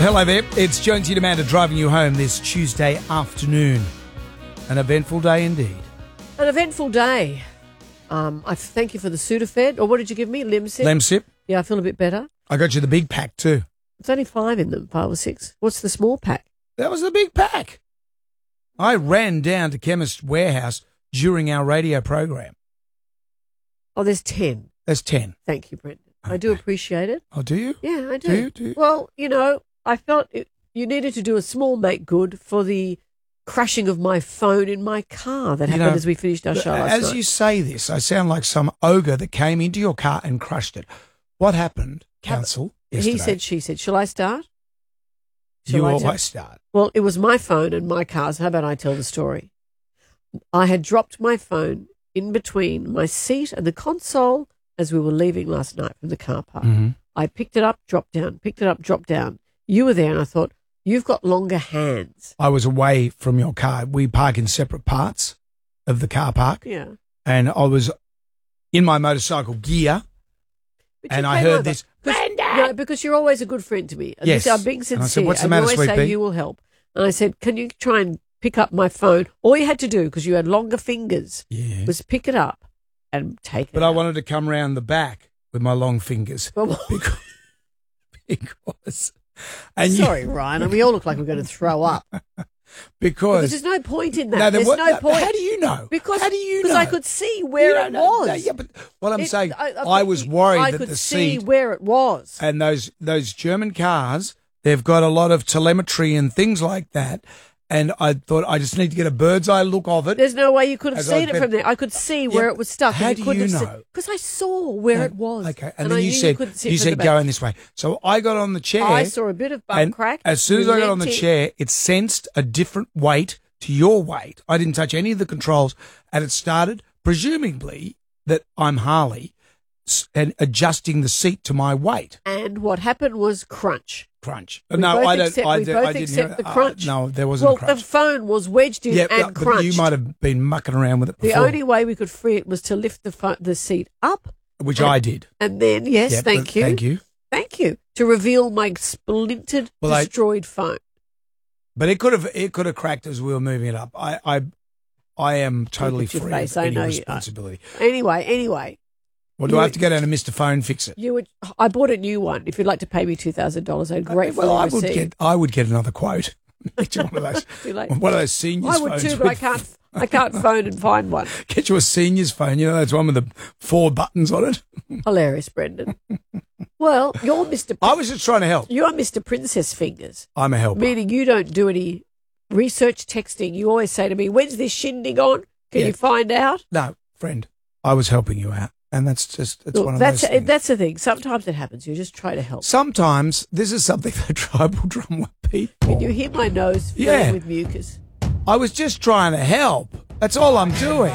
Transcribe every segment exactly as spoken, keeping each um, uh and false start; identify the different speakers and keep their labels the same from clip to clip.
Speaker 1: Hello there, it's Jonesy and Amanda driving you home this Tuesday afternoon. An eventful day indeed.
Speaker 2: An eventful day. Um, I thank you for the Sudafed. Or what did you give me? Lemsip?
Speaker 1: Lemsip.
Speaker 2: Yeah, I feel a bit better.
Speaker 1: I got you the big pack too.
Speaker 2: It's only five in them, five or six. What's the small pack?
Speaker 1: That was the big pack. I ran down to Chemist Warehouse during our radio program.
Speaker 2: Oh, there's ten.
Speaker 1: There's ten.
Speaker 2: Thank you, Brendan. Okay. I do appreciate it.
Speaker 1: Oh, do you?
Speaker 2: Yeah, I do.
Speaker 1: Do you? Do you?
Speaker 2: Well, you know, I felt it, you needed to do a small make good for the crashing of my phone in my car that
Speaker 1: You
Speaker 2: happened
Speaker 1: know,
Speaker 2: as we finished our show last
Speaker 1: As
Speaker 2: night.
Speaker 1: you say this, I sound like some ogre that came into your car and crushed it. What happened, Council, yesterday?
Speaker 2: He said, she said, shall I start? Shall
Speaker 1: You
Speaker 2: I
Speaker 1: always
Speaker 2: tell-
Speaker 1: start.
Speaker 2: Well, it was my phone and my car's. How about I tell the story? I had dropped my phone in between my seat and the console as we were leaving last night from the car park.
Speaker 1: Mm-hmm.
Speaker 2: I picked it up, dropped down, picked it up, dropped down. You were there and I thought, you've got longer hands.
Speaker 1: I was away from your car. We park in separate parts of the car park.
Speaker 2: Yeah.
Speaker 1: And I was in my motorcycle gear.
Speaker 2: But you
Speaker 1: And I
Speaker 2: came
Speaker 1: heard
Speaker 2: over.
Speaker 1: this,
Speaker 2: Because- No, because you're always a good friend to me. And
Speaker 1: Yes.
Speaker 2: this, I'm being
Speaker 1: And
Speaker 2: sincere.
Speaker 1: I said, "What's the
Speaker 2: and
Speaker 1: matter,
Speaker 2: you always
Speaker 1: sweet
Speaker 2: say
Speaker 1: pea?"
Speaker 2: you will help. And I said, can you try and pick up my phone? All you had to do, because you had longer fingers,
Speaker 1: Yeah.
Speaker 2: was pick it up and take it
Speaker 1: But I
Speaker 2: out.
Speaker 1: wanted to come round the back with my long fingers.
Speaker 2: Well,
Speaker 1: because, because and you-
Speaker 2: sorry, Ryan. We all look like we're going to throw up.
Speaker 1: because
Speaker 2: Because there's no point in that.
Speaker 1: No, there
Speaker 2: there's
Speaker 1: wa-
Speaker 2: no
Speaker 1: no,
Speaker 2: point.
Speaker 1: How do you know?
Speaker 2: Because
Speaker 1: how do you
Speaker 2: because
Speaker 1: know?
Speaker 2: I could see
Speaker 1: You
Speaker 2: where
Speaker 1: don't
Speaker 2: it
Speaker 1: know.
Speaker 2: was.
Speaker 1: No, yeah, but what I'm
Speaker 2: It-
Speaker 1: saying, I,
Speaker 2: thought
Speaker 1: was
Speaker 2: you-
Speaker 1: worried
Speaker 2: I
Speaker 1: that
Speaker 2: could
Speaker 1: the
Speaker 2: see
Speaker 1: seat
Speaker 2: where it was.
Speaker 1: and those those German cars, they've got a lot of telemetry and things like that. And I thought I just need to get a bird's eye look of it.
Speaker 2: There's no way you could have
Speaker 1: As I
Speaker 2: seen it
Speaker 1: said-
Speaker 2: from there. I could see where
Speaker 1: Yeah,
Speaker 2: it was stuck.
Speaker 1: how
Speaker 2: and
Speaker 1: do
Speaker 2: you couldn't
Speaker 1: you
Speaker 2: have
Speaker 1: know?
Speaker 2: Because I saw where
Speaker 1: No,
Speaker 2: it was.
Speaker 1: Okay, and,
Speaker 2: and
Speaker 1: then
Speaker 2: I
Speaker 1: you
Speaker 2: knew
Speaker 1: said
Speaker 2: couldn't see
Speaker 1: you
Speaker 2: it from
Speaker 1: said
Speaker 2: the back.
Speaker 1: go in this way. So I got on the chair.
Speaker 2: I saw a bit of bum
Speaker 1: and
Speaker 2: crack.
Speaker 1: as soon as I got on the
Speaker 2: relenting.
Speaker 1: chair, it sensed a different weight to your weight. I didn't touch any of the controls, and it started, presumably that I'm Harley, s- and adjusting the seat to my weight.
Speaker 2: And what happened was crunch.
Speaker 1: Crunch.
Speaker 2: We
Speaker 1: no,
Speaker 2: both
Speaker 1: I don't.
Speaker 2: accept-
Speaker 1: I,
Speaker 2: we
Speaker 1: did,
Speaker 2: both
Speaker 1: I didn't
Speaker 2: accept
Speaker 1: hear
Speaker 2: the
Speaker 1: uh,
Speaker 2: crunch.
Speaker 1: no, there wasn't
Speaker 2: Well,
Speaker 1: a crunch.
Speaker 2: the phone was wedged in
Speaker 1: yeah,
Speaker 2: and
Speaker 1: but
Speaker 2: crunched.
Speaker 1: you might have been mucking around with it
Speaker 2: The
Speaker 1: before,
Speaker 2: only way we could free it was to lift the phone, the seat up,
Speaker 1: which I did.
Speaker 2: and then yes,
Speaker 1: Yeah,
Speaker 2: thank
Speaker 1: but
Speaker 2: you,
Speaker 1: Thank you.
Speaker 2: thank you, to reveal my splintered,
Speaker 1: Well, I-
Speaker 2: destroyed phone.
Speaker 1: But it could have it could have cracked as we were moving it up. I I, I am totally
Speaker 2: at your
Speaker 1: free
Speaker 2: face.
Speaker 1: of
Speaker 2: I
Speaker 1: any
Speaker 2: know you are.
Speaker 1: responsibility.
Speaker 2: Anyway, anyway,
Speaker 1: Well, do
Speaker 2: You-
Speaker 1: I have to go down to Mister Phone fix it?
Speaker 2: you would. I bought a new one. If you'd like to pay me two thousand dollars, I'd gratefully
Speaker 1: well, I would
Speaker 2: receive.
Speaker 1: get I would get another quote. Get you one of those.
Speaker 2: Too late.
Speaker 1: One of those seniors
Speaker 2: I would
Speaker 1: phones
Speaker 2: too, but I
Speaker 1: with-
Speaker 2: can't. I can't phone and find one.
Speaker 1: Get you a senior's phone. You know, that's one with the four buttons on it.
Speaker 2: Hilarious, Brendan. Well, you're Mister
Speaker 1: I was just trying to help.
Speaker 2: You're Mister Princess Fingers,
Speaker 1: I'm a helper.
Speaker 2: meaning you don't do any research texting. You always say to me, "When's this shindig on? Can
Speaker 1: Yeah.
Speaker 2: you find out?"
Speaker 1: No, friend, I was helping you out, and that's just it's
Speaker 2: Look,
Speaker 1: one of
Speaker 2: that's
Speaker 1: those things.
Speaker 2: that's the thing. Sometimes it happens. You just try to help.
Speaker 1: Sometimes this is something that tribal drum with people.
Speaker 2: Can you hear my nose filling
Speaker 1: Yeah.
Speaker 2: with mucus?
Speaker 1: I was just trying to help. That's all I'm doing.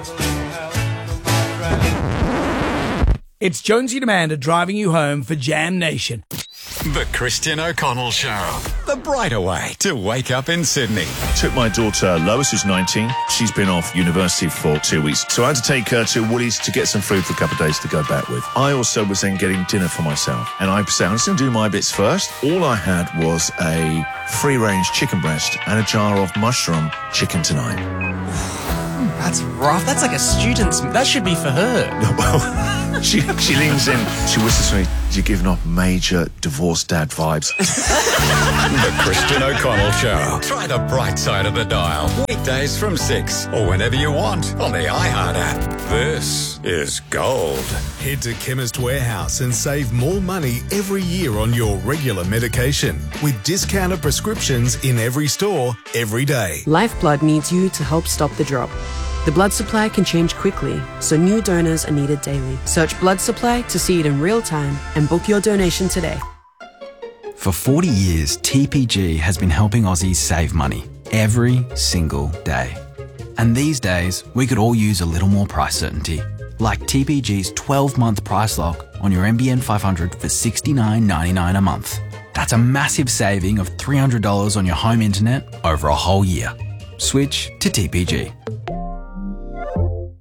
Speaker 1: It's Jonesy and Amanda driving you home for Jam Nation.
Speaker 3: The Christian O'Connell Show. The brighter way to wake up in Sydney.
Speaker 4: Took my daughter Lois, who's nineteen. She's been off university for two weeks. So I had to take her to Woolies to get some food for a couple of days to go back with. I also was then getting dinner for myself. And I said, I'm just going to do my bits first. All I had was a free-range chicken breast and a jar of mushroom chicken tonight.
Speaker 5: That's rough. That's like a student's. That should be for her.
Speaker 4: Well, she, she leans in. She whispers to me, you're giving off major divorced dad vibes.
Speaker 3: The Christian O'Connell Show. Try the bright side of the dial. Weekdays from six or whenever you want on the iHeart app. This is gold.
Speaker 6: Head to Chemist Warehouse and save more money every year on your regular medication with discounted prescriptions in every store, every day.
Speaker 7: Lifeblood needs you to help stop the drop. The blood supply can change quickly, so new donors are needed daily. Search blood supply to see it in real time and book your donation today.
Speaker 8: For forty years, T P G has been helping Aussies save money every single day. And these days, we could all use a little more price certainty. Like T P G's twelve-month price lock on your N B N five hundred for sixty-nine ninety-nine a month. That's a massive saving of three hundred dollars on your home internet over a whole year. Switch to T P G.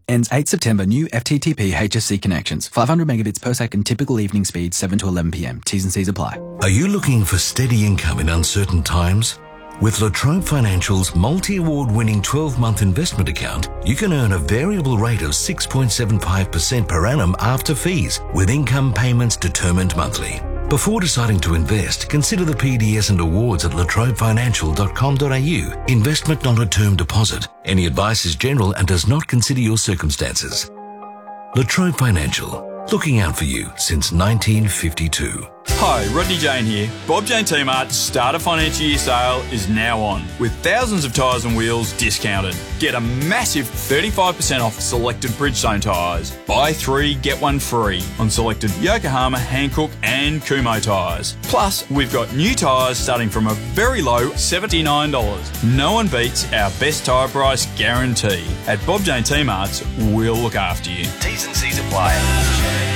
Speaker 8: Ends eighth September. New F T T P H S C connections. five hundred megabits per second. Typical evening speed seven to eleven p.m. T's and C's apply.
Speaker 9: Are you looking for steady income in uncertain times? With La Trobe Financial's multi-award winning twelve-month investment account, you can earn a variable rate of six point seven five percent per annum after fees, with income payments determined monthly. Before deciding to invest, consider the P D S and awards at la trobe financial dot com dot a u. Investment not a term deposit. Any advice is general and does not consider your circumstances. La Trobe Financial, looking out for you since nineteen fifty-two.
Speaker 10: Hi, Rodney Jane here. Bob Jane T-Mart's Starter Financial Year sale is now on, with thousands of tyres and wheels discounted. Get a massive thirty-five percent off selected Bridgestone tyres. Buy three, get one free on selected Yokohama, Hankook and Kumho tyres. Plus, we've got new tyres starting from a very low seventy-nine dollars. No one beats our best tyre price guarantee. At Bob Jane T-Mart's, we'll look after you.
Speaker 9: T's and C's apply.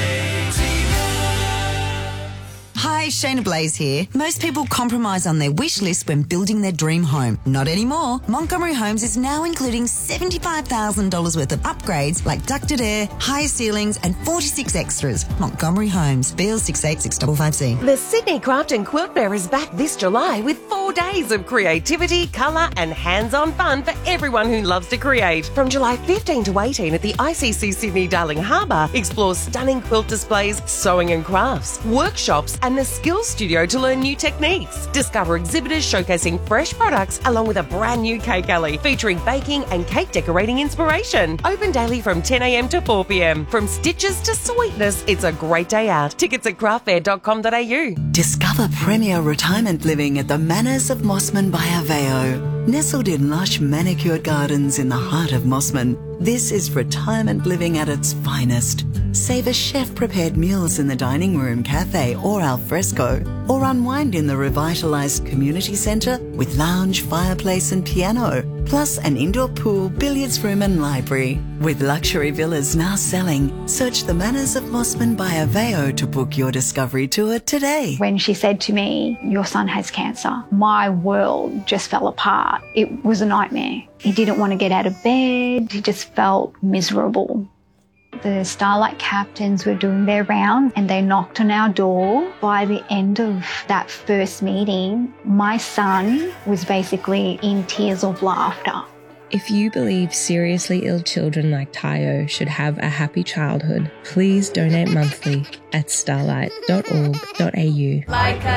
Speaker 11: Hi, Shayna Blaze here. Most people compromise on their wish list when building their dream home. Not anymore. Montgomery Homes is now including seventy-five thousand dollars worth of upgrades like ducted air, higher ceilings and forty-six extras. Montgomery Homes, B L six eight six five five C.
Speaker 12: The Sydney Craft and Quilt Fair is back this July with four days of creativity, colour and hands-on fun for everyone who loves to create. From July fifteenth to eighteenth at the I C C Sydney Darling Harbour, explore stunning quilt displays, sewing and crafts, workshops and the Skills Studio to learn new techniques. Discover exhibitors showcasing fresh products along with a brand new cake alley featuring baking and cake decorating inspiration. Open daily from ten a.m. to four p.m. From stitches to sweetness, it's a great day out. Tickets at craft fair dot com dot a u.
Speaker 13: Discover premier retirement living at the Manors of Mossman by Aveo. Nestled in lush manicured gardens in the heart of Mossman, this is retirement living at its finest. Savour chef-prepared meals in the dining room, cafe or al fresco, or unwind in the revitalised community centre with lounge, fireplace and piano, plus an indoor pool, billiards room and library. With luxury villas now selling, search the Manors of Mossman by Aveo to book your discovery tour today.
Speaker 14: When she said to me, "Your son has cancer," my world just fell apart. It was a nightmare. He didn't want to get out of bed. He just felt miserable. The Starlight captains were doing their round and they knocked on our door. By the end of that first meeting, my son was basically in tears of laughter.
Speaker 15: If you believe seriously ill children like Tayo should have a happy childhood, please donate monthly at starlight dot org dot a u. Like